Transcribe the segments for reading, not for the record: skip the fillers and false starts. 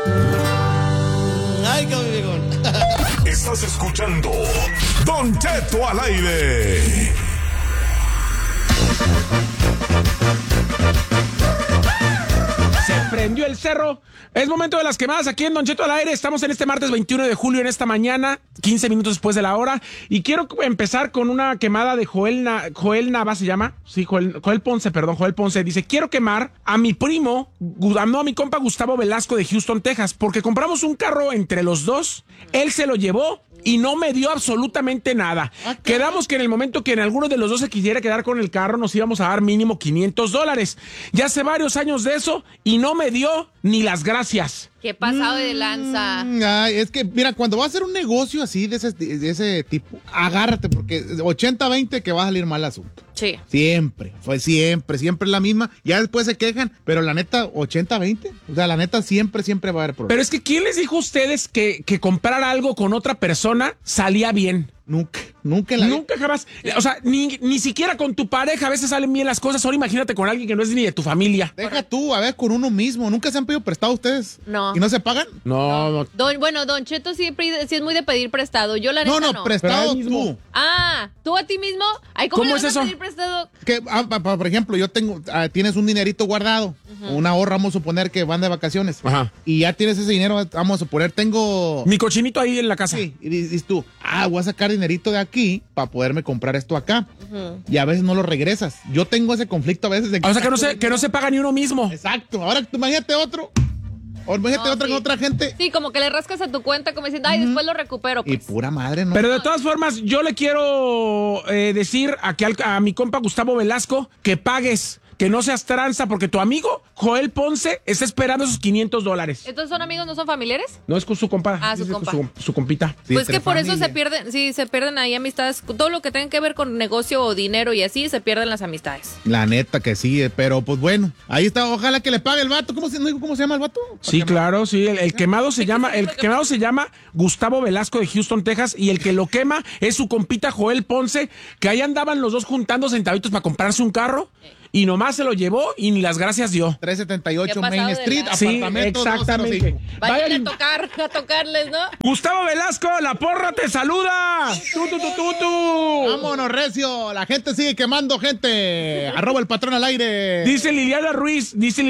Ay, qué viejón. Estás escuchando Don Cheto al aire. Se prendió el cerro. Es momento de las quemadas aquí en Don Cheto al aire. Estamos en este martes 21 de julio en esta mañana, 15 minutos después de la hora. Y quiero empezar con una quemada de Joel Nava, ¿se llama? Sí, Joel Ponce, perdón, Joel Ponce. Dice, quiero quemar a mi primo, no, a mi compa Gustavo Velasco de Houston, Texas, porque compramos un carro entre los dos. Él se lo llevó y no me dio absolutamente nada. Quedamos que en el momento que en alguno de los dos se quisiera quedar con el carro, nos íbamos a dar mínimo $500. Ya hace varios años de eso y no me dio ni las gracias. Qué pasado de lanza. Ay, es que, mira, cuando vas a hacer un negocio así de ese tipo, agárrate, porque 80-20 que va a salir mal el asunto. Sí. Siempre es la misma. Ya después se quejan, pero la neta, 80-20. O sea, la neta, siempre va a haber problemas. Pero es que, ¿quién les dijo a ustedes que comprar algo con otra persona salía bien? Nunca jamás. O sea, ni siquiera con tu pareja a veces salen bien las cosas. Ahora imagínate con alguien que no es ni de tu familia. Deja tú, a ver, con uno mismo. ¿Nunca se han pedido prestado ustedes? No. ¿Y no se pagan? No. Don Cheto siempre sí es muy de pedir prestado. Yo la neta no. Prestado tú. Ah, ¿tú a ti mismo? Ay, ¿cómo es le vas eso? a pedir prestado? Que, por ejemplo, yo tengo, tienes un dinerito guardado, una ahorra, vamos a suponer que van de vacaciones. Ajá. Y ya tienes ese dinero, vamos a suponer, tengo... Mi cochinito ahí en la casa. Sí, y dices tú, voy a sacar dinerito de aquí para poderme comprar esto acá. Y a veces no lo regresas. Yo tengo ese conflicto a veces de O sea, que no se paga ni uno mismo. Exacto. Ahora tú imagínate otro. O imagínate otra con otra gente. Sí, como que le rascas a tu cuenta como diciendo, ay, después lo recupero. Pues. Y pura madre, ¿no? Pero de todas formas, yo le quiero decir a mi compa Gustavo Velasco que pagues, que no seas tranza, porque tu amigo Joel Ponce está esperando esos $500. ¿Entonces son amigos, no son familiares? No, es con su compa. Ah, su compa. Su compita. Sí, pues que por familia. eso se pierden ahí amistades. Todo lo que tenga que ver con negocio o dinero y así, se pierden las amistades. La neta que sí, pero pues bueno, ahí está, ojalá que le pague el vato. ¿Cómo se llama el vato? Sí, claro, sí. El quemado se llama Gustavo Velasco de Houston, Texas, y el que lo quema es su compita Joel Ponce, que ahí andaban los dos juntando centavitos para comprarse un carro. Y nomás se lo llevó y ni las gracias dio. 378 Main Street, sí, apartamento exactamente. 205. Vayan a tocarles, ¿no? Gustavo Velasco, la porra te saluda. ¡Tu! Vámonos, recio. La gente sigue quemando gente. @el patrón al aire. Dice Lilian Ruiz,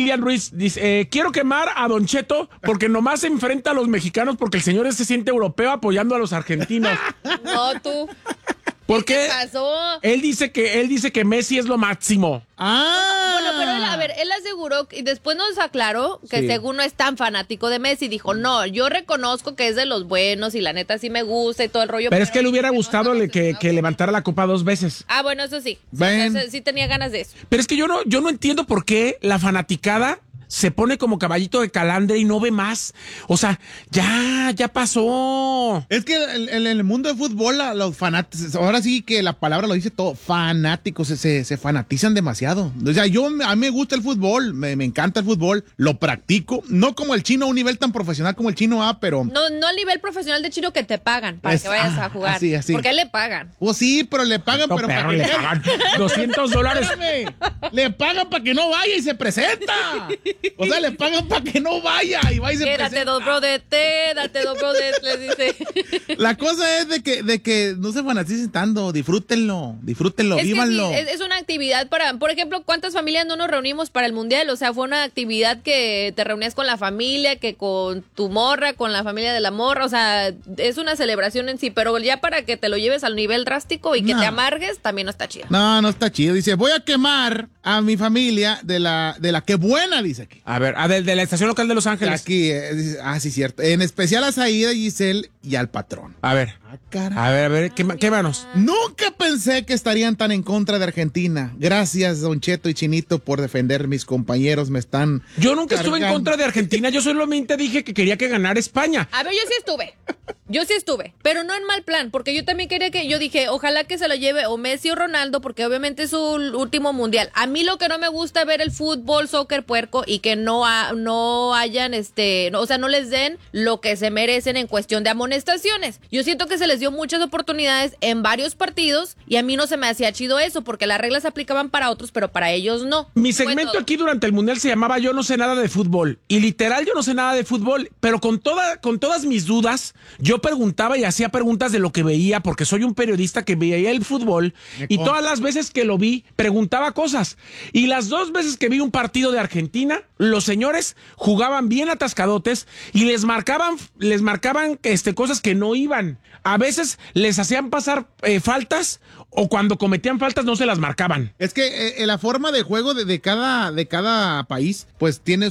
quiero quemar a Don Cheto porque nomás se enfrenta a los mexicanos porque el señor se siente europeo apoyando a los argentinos. No, tú. ¿Por qué? ¿Qué pasó? Él dice que Messi es lo máximo. Bueno, pero él aseguró y después nos aclaró que Sí. según no es tan fanático de Messi. Dijo, no, yo reconozco que es de los buenos y la neta sí me gusta y todo el rollo. Pero es que le hubiera no gustado está que levantara la copa 2 veces. Ah, bueno, eso sí. Ven. Sí tenía ganas de eso. Pero es que yo no entiendo por qué la fanaticada se pone como caballito de calandre y no ve más. O sea, ya pasó. Es que en el mundo de fútbol, los fanáticos, ahora sí que la palabra lo dice todo, fanáticos, se fanatizan demasiado. O sea, a mí me gusta el fútbol, me encanta el fútbol, lo practico, no como el chino a un nivel tan profesional como el chino, pero... No al nivel profesional de chino que te pagan para que vayas a jugar. Así. Porque le pagan. Pues sí, pero le pagan, No, pero perro, para le que... pagan $200. Espérame, le pagan para que no vaya y se presenta. O sea, le pagan para que no vaya y va y se presenta. Quédate dos brothers, les dice. La cosa es de que no se fanaticen tanto, disfrútenlo, vívanlo. Que sí, es una actividad para, por ejemplo, ¿cuántas familias no nos reunimos para el mundial? O sea, fue una actividad que te reunías con la familia, que con tu morra, con la familia de la morra, o sea, es una celebración en sí, pero ya para que te lo lleves al nivel drástico y que te amargues, también no está chido. No está chido. Dice, voy a quemar a mi familia de la que buena, dice aquí. A ver, de la estación local de Los Ángeles. Aquí, sí, cierto. En especial a Saída, Giselle y al patrón. A ver, Caray. quémanos. Nunca pensé que estarían tan en contra de Argentina. Gracias, Don Cheto y Chinito, por defender. Mis compañeros me están... Yo nunca estuve en cargando. contra de Argentina, yo solamente dije que quería que ganara España. A ver, yo sí estuve. Yo sí estuve, pero no en mal plan, porque yo también yo dije, ojalá que se lo lleve o Messi o Ronaldo, porque obviamente es su último mundial. A mí lo que no me gusta es ver el fútbol, soccer puerco y que no hayan, no les den lo que se merecen en cuestión de amonestaciones. Yo siento que se les dio muchas oportunidades en varios partidos y a mí no se me hacía chido eso, porque las reglas se aplicaban para otros, pero para ellos no. Mi segmento aquí durante el mundial se llamaba Yo no sé nada de fútbol, y literal yo no sé nada de fútbol, pero con todas mis dudas, yo preguntaba y hacía preguntas de lo que veía, porque soy un periodista que veía el fútbol, y todas las veces que lo vi, preguntaba cosas. Y las 2 veces que vi un partido de Argentina, los señores jugaban bien atascadotes y les marcaban cosas que no iban. A veces les hacían pasar faltas, o cuando cometían faltas no se las marcaban. Es que la forma de juego de cada país, pues tiene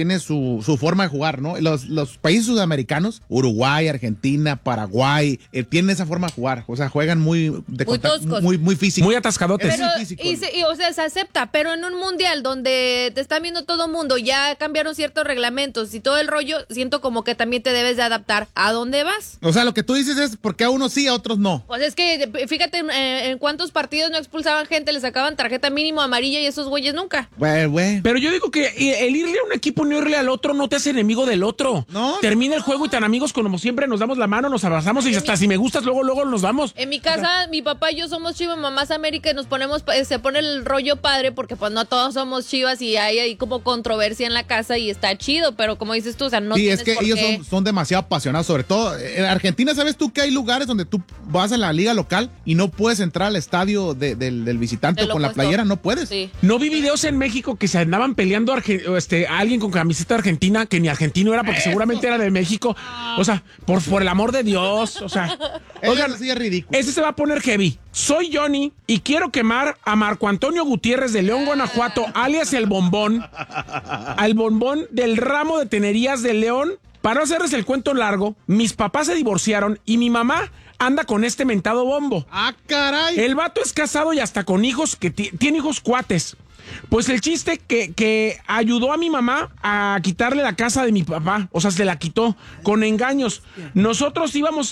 su forma de jugar, ¿no? Los países sudamericanos, Uruguay, Argentina, Paraguay, tienen esa forma de jugar. O sea, juegan muy toscos. Muy físico. Muy atascadotes. Pero, físico, o sea, se acepta, pero en un mundial donde te están viendo todo mundo, ya cambiaron ciertos reglamentos y todo el rollo, siento como que también te debes de adaptar a dónde vas. O sea, lo que tú dices es porque a unos sí, a otros no. Pues es que, fíjate, en cuántos partidos no expulsaban gente, les sacaban tarjeta mínimo amarilla y esos güeyes nunca. Güey. Pero yo digo que el irle a un equipo y no irle al otro no te hace enemigo del otro. No. Termina el juego y tan amigos como siempre, nos damos la mano, nos abrazamos y hasta si me gustas, luego nos vamos. En mi casa, mi papá y yo somos Chivas, mamás América, y nos se pone el rollo padre porque pues no todos somos Chivas y hay ahí como controversia en la casa y está chido, pero como dices tú, o sea, no Sí, tienes es que por ellos qué. son demasiado apasionados, sobre todo en Argentina. ¿Sabes tú que hay lugares donde tú vas a la liga local y no puedes entrar al estadio del visitante Del con la opuesto. playera? No puedes. Sí. No vi videos en México que se andaban peleando a alguien con camiseta argentina, que ni argentino era, porque seguramente era de México. O sea, por el amor de Dios. O sea, oigan, Eso sí es ridículo. ese se va a poner heavy. Soy Johnny y quiero quemar a Marco Antonio Gutiérrez de León, Guanajuato, alias el Bombón, al Bombón del ramo de Tenerías de León. Para no hacerles el cuento largo, mis papás se divorciaron y mi mamá anda con este mentado bombo. ¡Ah, caray! El vato es casado y hasta con hijos, que tiene hijos cuates. Pues el chiste que ayudó a mi mamá a quitarle la casa de mi papá. O sea, se la quitó con engaños. Nosotros íbamos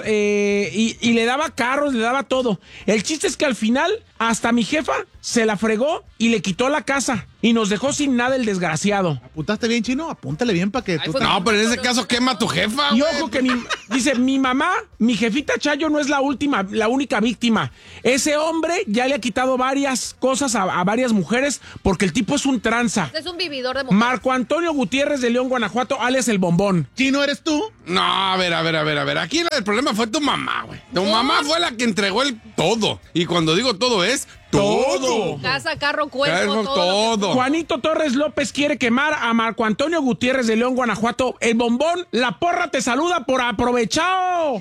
y le daba carros, le daba todo. El chiste es que al final hasta mi jefa se la fregó y le quitó la casa. Y nos dejó sin nada el desgraciado. ¿Apuntaste bien, Chino? Apúntale bien para que tú... No, pero en ese caso quema a tu jefa, Y güey. ojo que dice, mi mamá, mi jefita Chayo no es la única víctima. Ese hombre ya le ha quitado varias cosas a varias mujeres porque el tipo es un tranza. Es un vividor de mujeres. Marco Antonio Gutiérrez de León, Guanajuato, alias el Bombón. ¿Chino eres tú? No, a ver. Aquí el problema fue tu mamá, güey. Tu mamá fue la que entregó el todo. Y cuando digo todo es todo. Casa, carro, cuerpo, Carro, todo. Juanito Torres López quiere quemar a Marco Antonio Gutiérrez de León, Guanajuato. El Bombón, la porra te saluda por aprovechado.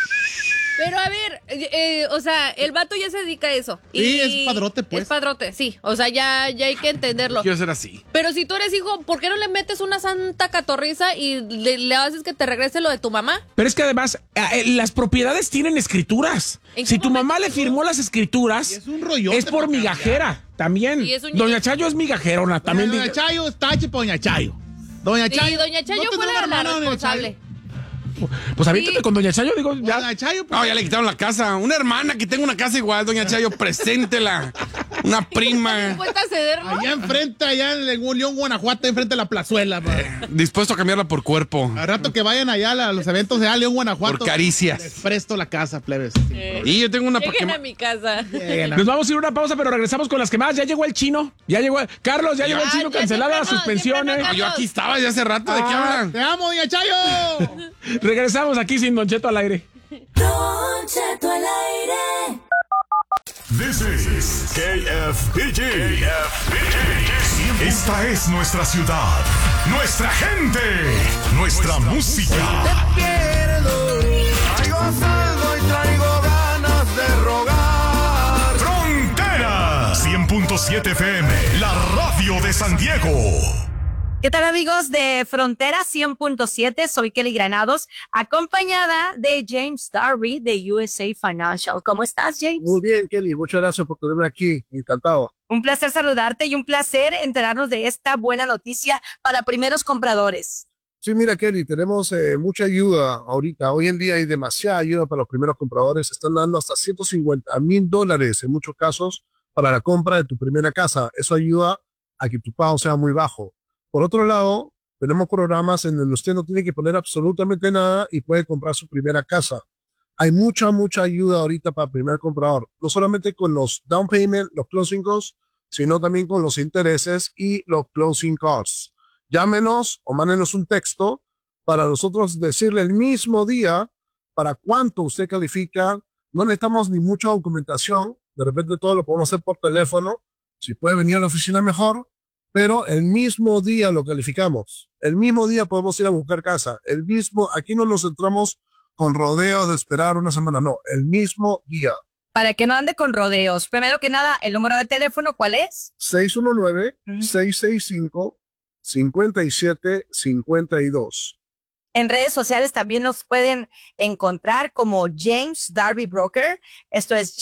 Pero a ver, o sea, el vato ya se dedica a eso. Sí, es padrote, pues. Es padrote, sí. O sea, ya hay que entenderlo. Quiero ser así. Pero si tú eres hijo, ¿por qué no le metes una santa catorriza y le haces que te regrese lo de tu mamá? Pero es que además, las propiedades tienen escrituras. ¿En Si qué tu momento mamá le llegó? firmó las escrituras, Y es un rollote es por para migajera también. Y es un Doña ñeño. Chayo es migajerona también. Doña Chayo, tache para Doña Chayo. Doña Chayo. Y doña Chayo ¿no fue tendrá la hermana, Doña responsable. Chayo? Pues aviéntate Sí. con Doña Chayo, digo, ya. Doña Chayo, pues, No, ya le quitaron la casa. Una hermana que tenga una casa igual, doña Chayo, preséntela. Una prima. ¿Dispuesta a ceder, no? allá enfrente, allá en León, Guanajuato, enfrente de la plazuela. Dispuesto a cambiarla por cuerpo. Al rato que vayan allá a los eventos de León, Guanajuato. Por caricias. Les presto la casa, plebes. Y yo tengo una para Lleguen a quemar. mi casa. Nos vamos a ir a una pausa, pero regresamos con las quemadas. Ya llegó el chino. Carlos, ya llegó el chino, ya cancelada siempre las no, suspensiones. siempre no. Yo aquí estaba ya hace rato. ¿De qué hablan? ¡Te amo, Doña Chayo! Regresamos aquí sin Don Cheto al aire. Don Cheto al aire. This is KFBG. Esta es nuestra ciudad, nuestra gente, nuestra música. Traigo saldo y traigo ganas de rogar. Frontera 100.7 FM, la radio de San Diego. ¿Qué tal, amigos de Frontera 100.7? Soy Kelly Granados, acompañada de James Darby de USA Financial. ¿Cómo estás, James? Muy bien, Kelly. Muchas gracias por tenerme aquí. Encantado. Un placer saludarte y un placer enterarnos de esta buena noticia para primeros compradores. Sí, mira, Kelly, tenemos mucha ayuda ahorita. Hoy en día hay demasiada ayuda para los primeros compradores. Están dando hasta $150,000 en muchos casos para la compra de tu primera casa. Eso ayuda a que tu pago sea muy bajo. Por otro lado, tenemos programas en donde usted no tiene que poner absolutamente nada y puede comprar su primera casa. Hay mucha ayuda ahorita para el primer comprador. No solamente con los down payment, los closing costs, sino también con los intereses y los closing costs. Llámenos o mándenos un texto para nosotros decirle el mismo día para cuánto usted califica. No necesitamos ni mucha documentación. De repente todo lo podemos hacer por teléfono. Si puede venir a la oficina mejor, pero el mismo día lo calificamos. El mismo día podemos ir a buscar casa. Aquí no nos centramos con rodeos de esperar una semana. No, el mismo día. Para que no ande con rodeos. Primero que nada, el número de teléfono, ¿cuál es? 619-665-5752. En redes sociales también nos pueden encontrar como James Darby Broker. Esto es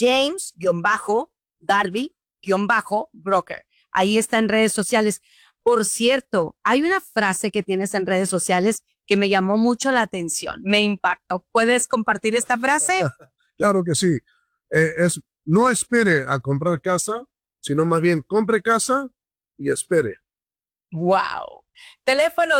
James-Darby-Broker. Ahí está en redes sociales. Por cierto, hay una frase que tienes en redes sociales que me llamó mucho la atención. Me impactó. ¿Puedes compartir esta frase? Claro que sí. No espere a comprar casa, sino más bien compre casa y espere. Wow. Teléfono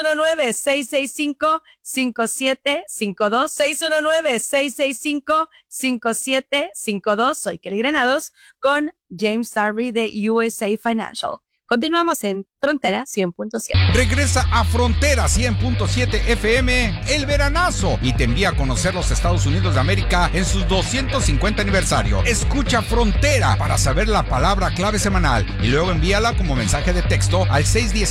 619-665-5752. 619-665-5752. Soy Kelly Granados con James Darby de USA Financial. Continuamos en Frontera 100.7. Regresa a Frontera 100.7 FM el veranazo y te envía a conocer los Estados Unidos de América en sus 250 aniversario. Escucha Frontera para saber la palabra clave semanal y luego envíala como mensaje de texto al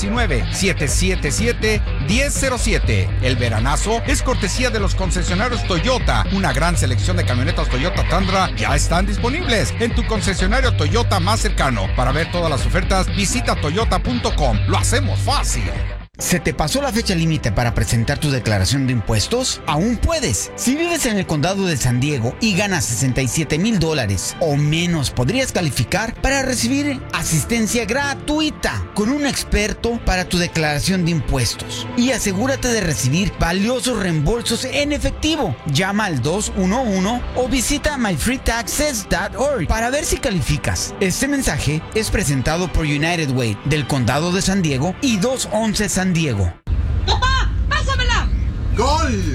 619-777-1007. El veranazo es cortesía de los concesionarios Toyota. Una gran selección de camionetas Toyota Tundra ya están disponibles en tu concesionario Toyota más cercano. Para ver todas las ofertas, visita toyota.com. Lo hacemos fácil. ¿Se te pasó la fecha límite para presentar tu declaración de impuestos? Aún puedes. Si vives en el condado de San Diego y ganas $67,000 o menos, podrías calificar para recibir asistencia gratuita con un experto para tu declaración de impuestos. Y asegúrate de recibir valiosos reembolsos en efectivo. Llama al 211 o visita myfreetaxes.org para ver si calificas. Este mensaje es presentado por United Way del condado de San Diego y 211 San Diego. ¡Papá! ¡Pásamela! ¡Gol!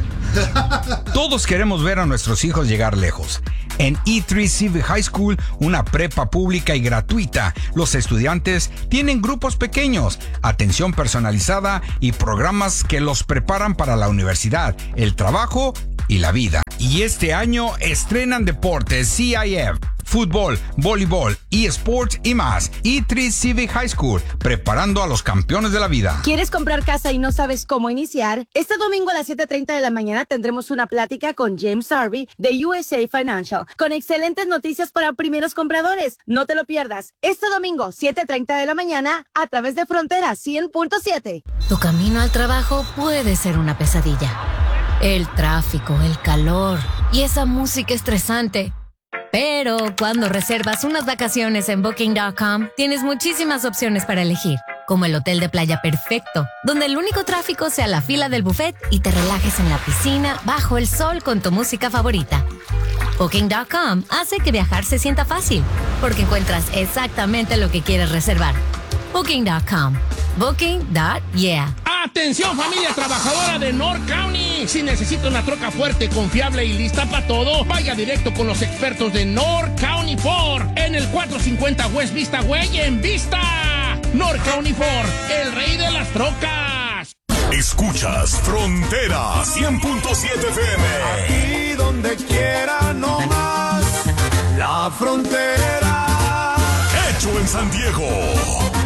Todos queremos ver a nuestros hijos llegar lejos. En E3 Civic High School, una prepa pública y gratuita, los estudiantes tienen grupos pequeños, atención personalizada y programas que los preparan para la universidad, el trabajo y la vida. Y este año estrenan deportes CIF, fútbol, voleibol, eSports y más. E3 Civic High School, preparando a los campeones de la vida. ¿Quieres comprar casa y no sabes cómo iniciar? Este domingo a las 7:30 de la mañana tendremos una plática con James Darby de USA Financial, con excelentes noticias para primeros compradores. No te lo pierdas. Este domingo, 7:30 de la mañana, a través de Frontera 100.7. Tu camino al trabajo puede ser una pesadilla. El tráfico, el calor y esa música estresante. Pero cuando reservas unas vacaciones en Booking.com, tienes muchísimas opciones para elegir, como el hotel de playa perfecto, donde el único tráfico sea la fila del buffet y te relajes en la piscina bajo el sol con tu música favorita. Booking.com hace que viajar se sienta fácil, porque encuentras exactamente lo que quieres reservar. Booking.com. Booking.yeah. ¡Atención, familia trabajadora de North County! Si necesita una troca fuerte, confiable y lista para todo, vaya directo con los expertos de North County Ford en el 450 West Vista Way en Vista. North County Ford, el rey de las trocas. Escuchas Frontera 100.7 FM. Aquí donde quiera, no más. La frontera. Hecho en San Diego.